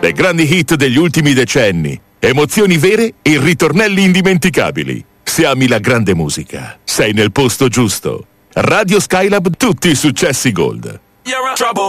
Le grandi hit degli ultimi decenni, emozioni vere e ritornelli indimenticabili. Se ami la grande musica, sei nel posto giusto. Radio Skylab, tutti i successi Gold. You're in trouble.